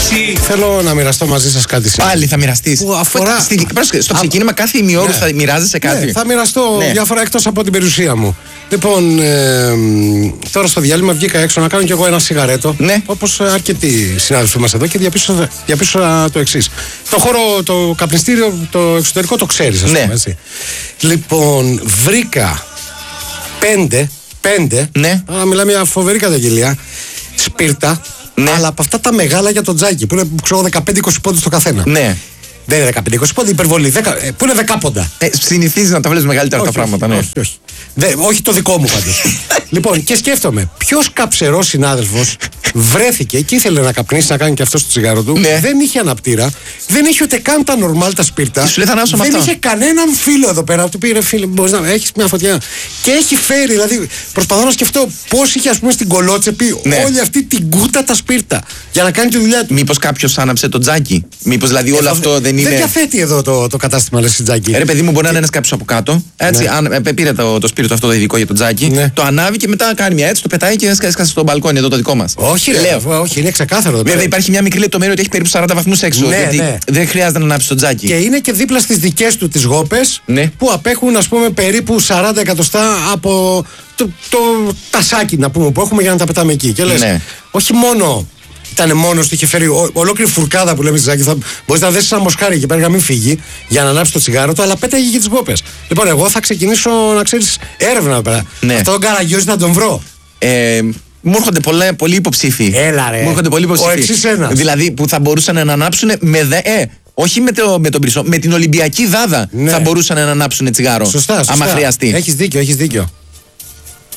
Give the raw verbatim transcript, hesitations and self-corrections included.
εσύ. Θέλω να μοιραστώ μαζί σας κάτι σήμερα. Πάλι θα μοιραστείς. Που αφορά... Στη, πρόσεχε, στο ξεκίνημα κάθε ημιώρου ναι. θα μοιράζεσαι κάτι. Ναι, θα μοιραστώ ναι. διάφορα εκτός από την περιουσία μου. Λοιπόν, ε, τώρα στο διάλειμμα βγήκα έξω να κάνω κι εγώ ένα σιγαρέτο. Ναι. Όπως αρκετοί συνάδελφοι μας εδώ και διαπίστωσα, διαπίστωσα το εξής. Το χώρο, το καπνιστήριο, το εξωτερικό το ξέρεις, ας ναι. πούμε, έτσι. Λοιπόν, βρήκα πέντε, πέντε, ναι. α, μιλάμε για φοβερή καταγγελία, σπίρτα, ναι. αλλά από αυτά τα μεγάλα για το τζάκι, που είναι ξέρω, δεκαπέντε είκοσι πόντους το καθένα. Ναι. Δεν είναι δεκαπέντε είκοσι πόντοι, υπερβολή. δέκα, που είναι δεκάποντα. Ε, συνηθίζει να τα βλέπει μεγαλύτερα όχι, τα πράγματα. Όχι, ναι. όχι, όχι. Δε, όχι το δικό μου πάντως. Λοιπόν, και σκέφτομαι, ποιος καψερός συνάδελφος βρέθηκε και ήθελε να καπνίσει να κάνει και αυτό το τσιγάρο του. Ναι. Δεν είχε αναπτήρα, δεν είχε ούτε καν τα νορμάλ τα σπίρτα. Και σου λέει, θα ανάψω με δεν αυτό. είχε κανέναν φίλο εδώ πέρα. Του πήρε φίλε, μπορεί να έχει μια φωτιά. Και έχει φέρει, δηλαδή, προσπαθώ να σκεφτώ πώς είχε, ας πούμε, στην κολότσεπη ναι. όλη αυτή την κούτα τα σπίρτα για να κάνει τη δουλειά του. Μήπως κάποιος άναψε το τζάκι. Μήπως δηλαδή όλο εδώ, αυτό δεν είναι. Δεν διαθέτει εδώ το, το κατάστημα, λες, τζάκι. Ε, ρε παιδί μου, μπορεί να είναι ένας κάποιος από κάτω. Έτσι, Ναι. αν ε, πήρε το, το σπίρτο αυτό το ειδικό για το τζάκι, Ναι. το ανάβει και μετά κάνει μια έτσι, το πετάει και έσκασε στο μπαλκόνι εδώ το δικό μας. Όχι, ρε, Λέω. όχι, είναι ξεκάθαρο εδώ πέρα. Βέβαια υπάρχει μια μικρή λεπτομέρεια ότι έχει περίπου σαράντα βαθμούς έξω. Ναι, γιατί ναι. δεν χρειάζεται να ανάψει το τζάκι. Και είναι και δίπλα στις δικές του τις γόπες, Ναι. που απέχουν, ας πούμε, περίπου σαράντα εκατοστά από το, το τασάκι, να πούμε, που έχουμε για να τα πετάμε εκεί. Και λες, Ναι. όχι μόνο ήταν μόνος του, είχε φέρει ο, ολόκληρη φουρκάδα που λέμε στη Ζάκη, θα μπορείς να δέσεις ένα μοσχάρι εκεί πέρα για να μην φύγει, για να ανάψει το τσιγάρο του, αλλά πέταγε και τις γόπες. Λοιπόν, εγώ θα ξεκινήσω, να ξέρεις, έρευνα εδώ πέρα. Ναι. Αυτό τον Καραγιώζη θα τον βρω. Ε, μου έρχονται πολλά, πολλοί υποψήφοι. Έλα, ρε. Μου έρχονται πολλοί υποψήφοι. Ο εξής ένας. Δηλαδή που θα μπορούσαν να ανάψουν με δε, ε, όχι με, το, με τον Πρισό, με την Ολυμπιακή Δάδα Ναι. θα μπορούσαν να ανάψουν τσιγάρο. Σωστά, σωστά. Άμα χρειαστεί. Έχεις δίκιο, έχεις δίκιο.